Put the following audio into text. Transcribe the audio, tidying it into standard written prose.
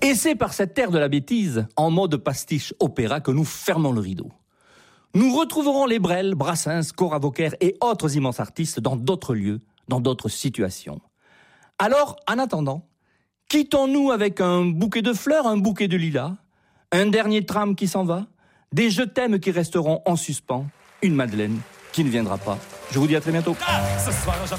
Et c'est par cette ère de la bêtise, en mode pastiche opéra, que nous fermons le rideau. Nous retrouverons les Brel, Brassens, Cora Vauquer et autres immenses artistes dans d'autres lieux, dans d'autres situations. Alors, en attendant, quittons-nous avec un bouquet de fleurs, un bouquet de lilas, un dernier tram qui s'en va, des je t'aime qui resteront en suspens, une Madeleine qui ne viendra pas. Je vous dis à très bientôt. Ce soir, je